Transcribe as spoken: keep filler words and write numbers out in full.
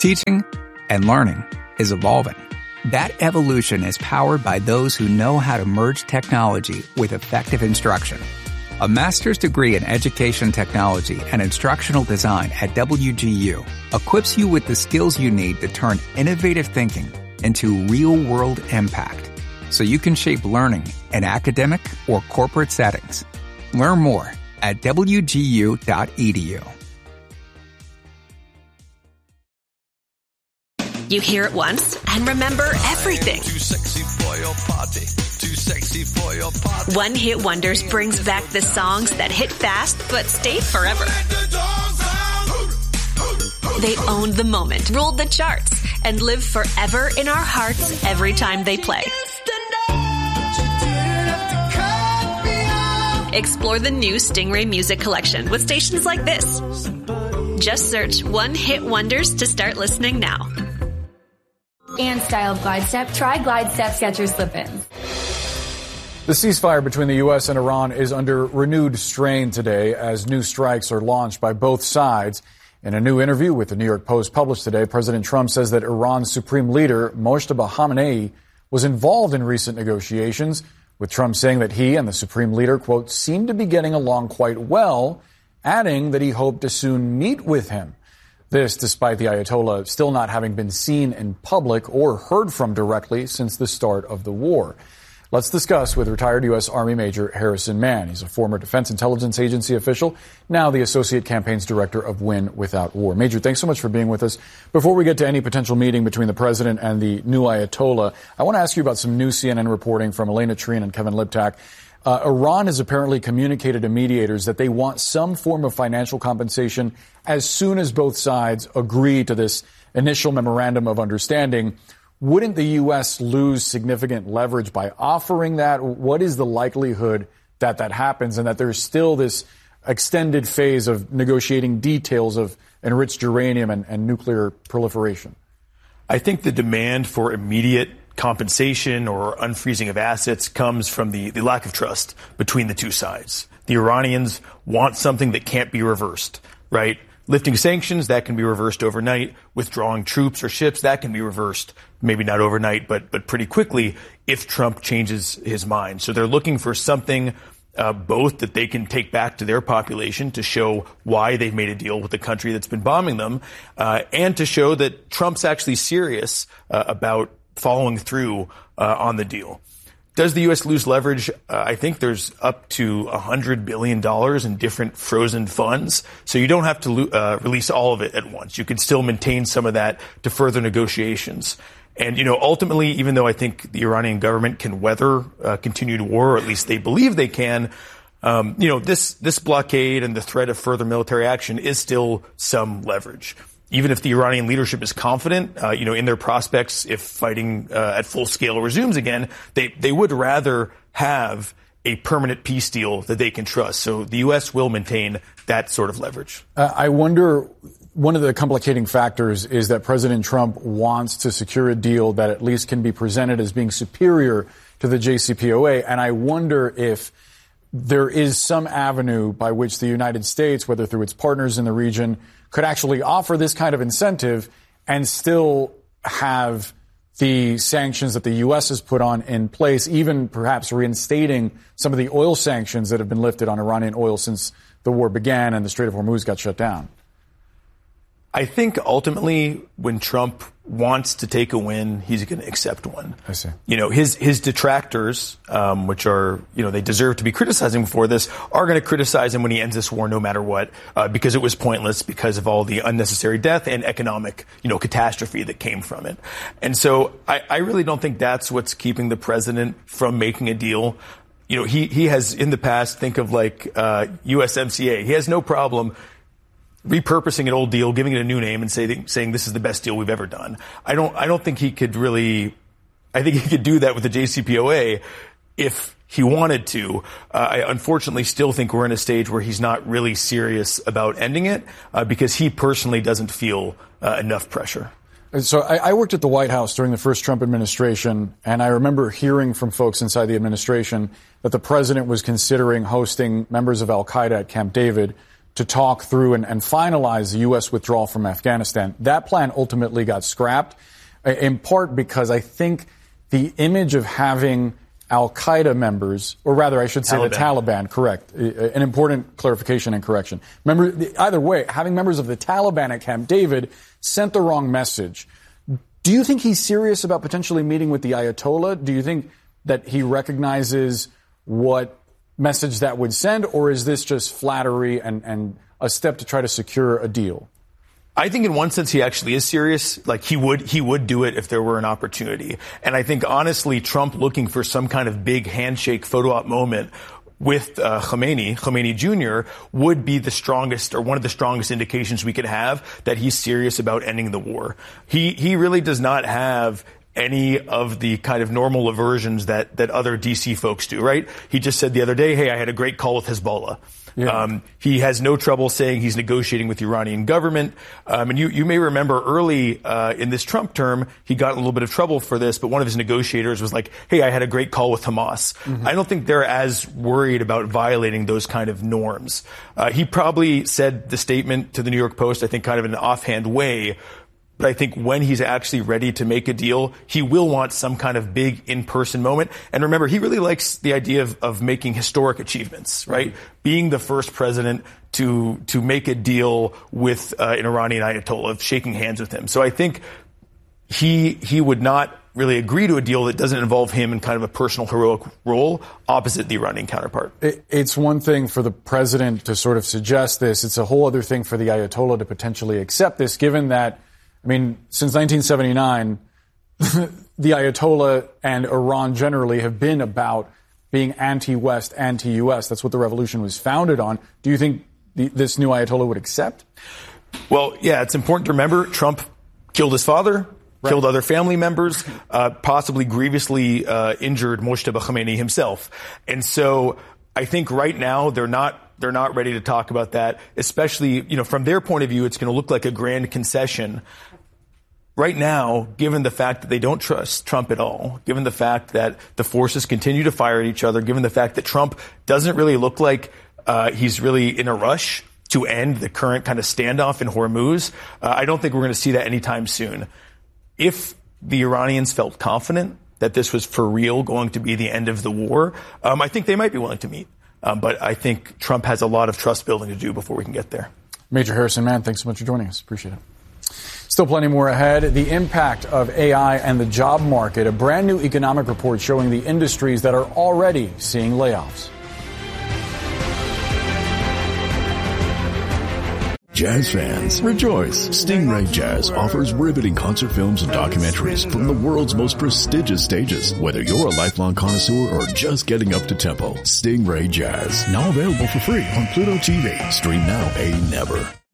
Teaching and learning is evolving. That evolution is powered by those who know how to merge technology with effective instruction. A master's degree in education technology and instructional design at W G U equips you with the skills you need to turn innovative thinking into real-world impact, so you can shape learning in academic or corporate settings. Learn more at W G U dot E D U. You hear it once and remember everything. Too sexy for your party. Too sexy for your party. One Hit Wonders brings back the songs that hit fast but stayed forever. They owned the moment, ruled the charts, and live forever in our hearts every time they play. Explore the new Stingray Music Collection with stations like this. Just search One Hit Wonders to start listening now. And style of glide step, try glide step Skechers slip-ins. The ceasefire between the U S and Iran is under renewed strain today as new strikes are launched by both sides. In a new interview with the New York Post published today, President Trump says that Iran's supreme leader, Mojtaba Khamenei, was involved in recent negotiations, with Trump saying that he and the supreme leader, quote, seemed to be getting along quite well, adding that he hoped to soon meet with him. This despite the Ayatollah still not having been seen in public or heard from directly since the start of the war. Let's discuss with retired U S. Army Major Harrison Mann. He's a former Defense Intelligence Agency official, now the Associate Campaigns Director of Win Without War. Major, thanks so much for being with us. Before we get to any potential meeting between the president and the new Ayatollah, I want to ask you about some new C N N reporting from Elena Treen and Kevin Liptak. Uh, Iran has apparently communicated to mediators that they want some form of financial compensation as soon as both sides agree to this initial memorandum of understanding. Wouldn't the U S lose significant leverage by offering that? What is the likelihood that that happens and that there's still this extended phase of negotiating details of enriched uranium and, and nuclear proliferation? I think the demand for immediate compensation or unfreezing of assets comes from the, the lack of trust between the two sides. The Iranians want something that can't be reversed, right? Lifting sanctions, that can be reversed overnight. Withdrawing troops or ships, that can be reversed, maybe not overnight, but but pretty quickly if Trump changes his mind. So they're looking for something uh, both that they can take back to their population to show why they've made a deal with the country that's been bombing them, uh, and to show that Trump's actually serious uh, about following through uh, on the deal. Does the U S lose leverage? Uh, I think there's up to one hundred billion dollars in different frozen funds. So you don't have to lo- uh, release all of it at once. You can still maintain some of that to further negotiations. And, you know, ultimately, even though I think the Iranian government can weather uh, continued war, or at least they believe they can, um, you know, this, this blockade and the threat of further military action is still some leverage. Even if the Iranian leadership is confident, uh, you know, in their prospects, if fighting uh, at full scale resumes again, they, they would rather have a permanent peace deal that they can trust. So the U S will maintain that sort of leverage. Uh, I wonder, one of the complicating factors is that President Trump wants to secure a deal that at least can be presented as being superior to the J C P O A. And I wonder if there is some avenue by which the United States, whether through its partners in the region, could actually offer this kind of incentive and still have the sanctions that the U S has put on in place, even perhaps reinstating some of the oil sanctions that have been lifted on Iranian oil since the war began and the Strait of Hormuz got shut down. I think ultimately when Trump wants to take a win, he's going to accept one. I see. You know, his, his detractors, um, which are, you know, they deserve to be criticizing for this, are going to criticize him when he ends this war no matter what, uh, because it was pointless because of all the unnecessary death and economic, you know, catastrophe that came from it. And so I, I really don't think that's what's keeping the president from making a deal. You know, he, he has in the past, think of like, uh, U S M C A. He has no problem repurposing an old deal, giving it a new name, and say, saying this is the best deal we've ever done. I don't, I don't think he could really. I think he could do that with the J C P O A if he wanted to. Uh, I unfortunately still think we're in a stage where he's not really serious about ending it uh, because he personally doesn't feel uh, enough pressure. So I, I worked at the White House during the first Trump administration, and I remember hearing from folks inside the administration that the president was considering hosting members of al-Qaeda at Camp David to talk through and, and finalize the U S withdrawal from Afghanistan. That plan ultimately got scrapped, in part because I think the image of having Al-Qaeda members, or rather I should say Taliban. the Taliban, correct, an important clarification and correction. Remember, either way, having members of the Taliban at Camp David sent the wrong message. Do you think he's serious about potentially meeting with the Ayatollah? Do you think that he recognizes what message that would send, or is this just flattery and, and a step to try to secure a deal? I think in one sense he actually is serious. Like he would, he would do it if there were an opportunity. And I think honestly, Trump looking for some kind of big handshake photo op moment with uh, Khomeini, Khomeini Junior would be the strongest or one of the strongest indications we could have that he's serious about ending the war. He, he really does not have any of the kind of normal aversions that, that other D C folks do, right? He just said the other day, hey, I had a great call with Hezbollah. Yeah. Um, he has no trouble saying he's negotiating with the Iranian government. Um, and you, you may remember early uh, in this Trump term, he got in a little bit of trouble for this, but one of his negotiators was like, hey, I had a great call with Hamas. Mm-hmm. I don't think they're as worried about violating those kind of norms. Uh, he probably said the statement to the New York Post, I think kind of in an offhand way. But I think when he's actually ready to make a deal, he will want some kind of big in-person moment. And remember, he really likes the idea of, of making historic achievements, right? Mm-hmm. Being the first president to to make a deal with uh, an Iranian Ayatollah, of shaking hands with him. So I think he he would not really agree to a deal that doesn't involve him in kind of a personal heroic role opposite the Iranian counterpart. It, it's one thing for the president to sort of suggest this. It's a whole other thing for the Ayatollah to potentially accept this, given that, I mean, since nineteen seventy-nine, the Ayatollah and Iran generally have been about being anti-West, anti-U S. That's what the revolution was founded on. Do you think the, this new Ayatollah would accept? Well, yeah, it's important to remember Trump killed his father, right. killed other family members, uh, possibly grievously uh, injured Mojtaba Khomeini himself. And so I think right now they're not They're not ready to talk about that, especially, you know, from their point of view, it's going to look like a grand concession. Right now, given the fact that they don't trust Trump at all, given the fact that the forces continue to fire at each other, given the fact that Trump doesn't really look like uh, he's really in a rush to end the current kind of standoff in Hormuz, uh, I don't think we're going to see that anytime soon. If the Iranians felt confident that this was for real going to be the end of the war, um, I think they might be willing to meet. Um, but I think Trump has a lot of trust building to do before we can get there. Major Harrison Mann, thanks so much for joining us. Appreciate it. Still plenty more ahead. The impact of A I and the job market. A brand new economic report showing the industries that are already seeing layoffs. Jazz fans, rejoice! Stingray Jazz offers riveting concert films and documentaries from the world's most prestigious stages. Whether you're a lifelong connoisseur or just getting up to tempo, Stingray Jazz, now available for free on Pluto T V. Stream now, pay never.